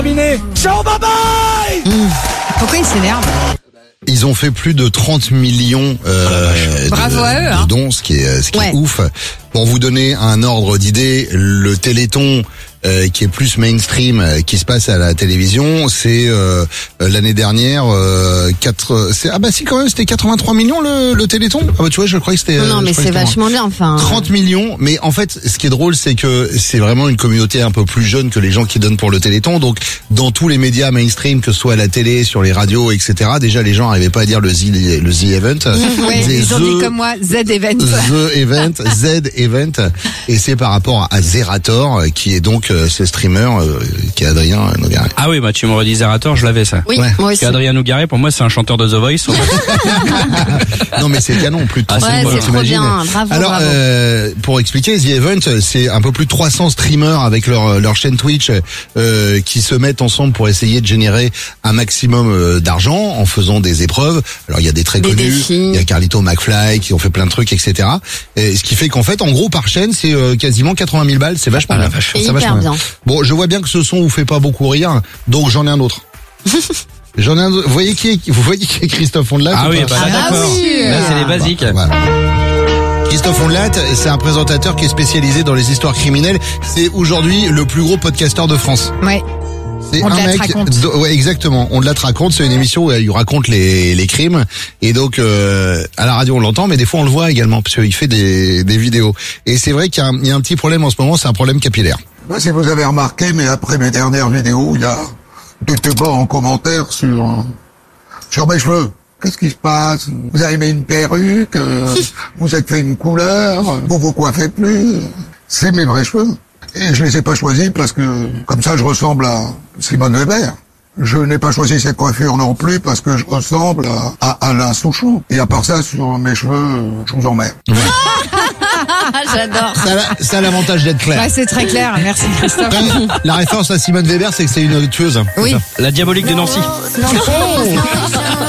Ciao, bye bye. Pourquoi il s'énerve? Ils ont fait plus de 30 millions Bravo à eux, de dons, ce qui est Ouais. ouf. Pour vous donner un ordre d'idée, le Téléthon qui est plus mainstream, qui se passe à la télévision, c'est l'année dernière c'était 83 millions le Téléthon. Ah bah tu vois, je croyais que c'était Non, mais c'est vachement bien, enfin. 30 millions, mais en fait, ce qui est drôle, c'est que c'est vraiment une communauté un peu plus jeune que les gens qui donnent pour le Téléthon. Donc, dans tous les médias mainstream, que ce soit à la télé, sur les radios, etc., déjà, les gens n'arrivaient pas à dire le The Event. Ouais, ils ont dit comme moi, Z-Event. The Event, Z-Event. Et c'est par rapport à Zerator, qui est donc ce streamer, qui est Adrien Nogaret. Ah oui, bah tu m'aurais dit Zerator, je l'avais ça. Oui, Ouais. moi aussi. Adrien Nogaret, pour moi, c'est un chanteur de The Voice. Non, mais c'est canon, plus de 300 Ouais, c'est trop t'imagines. bien. Bravo, Alors, bravo. pour expliquer, The Event, c'est un peu plus de 300 streamers avec leur chaîne Twitch qui se mettent ensemble pour essayer de générer un maximum d'argent en faisant des épreuves. Alors, il y a des très Des connus, défis. il y a Carlito McFly qui ont fait plein de trucs, etc. Et ce qui fait qu'en fait, en gros, par chaîne, c'est quasiment 80 000 balles. C'est vachement bien. C'est C'est hyper vachement bien. Bon, je vois bien que ce son vous fait pas beaucoup rire, donc j'en ai un autre. J'en ai un autre. Vous voyez qui est Christophe Ondelat? Ah ou oui, pas bah là, Ah d'accord. oui. Là, c'est les basiques. Voilà. Christophe Ondelat, c'est un présentateur qui est spécialisé dans les histoires criminelles. C'est aujourd'hui le plus gros podcasteur de France. Ouais. C'est Ondelat un mec. raconte. Ouais, exactement. Ondelat raconte. C'est une émission où il raconte les crimes. Et donc à la radio on l'entend, mais des fois on le voit également parce qu'il fait des vidéos. Et c'est vrai qu'il y a un petit problème en ce moment. C'est un problème capillaire. Je sais pas si vous avez remarqué, mais après mes dernières vidéos, il y a des débats en commentaire sur mes cheveux. Qu'est-ce qui se passe? Vous avez mis une perruque, vous êtes fait une couleur, vous vous coiffez plus. C'est mes vrais cheveux. Et je les ai pas choisis parce que, comme ça, je ressemble à Simone Weber. Je n'ai pas choisi cette coiffure non plus parce que je ressemble à Alain Souchon. Et à part ça, sur mes cheveux, je vous emmerde. Ah, j'adore. Ça a l'avantage d'être clair. Ouais, c'est très clair. Merci, Christophe. Après, la référence à Simone Weber, c'est que c'est une tueuse. Oui. La diabolique de Nancy. Non.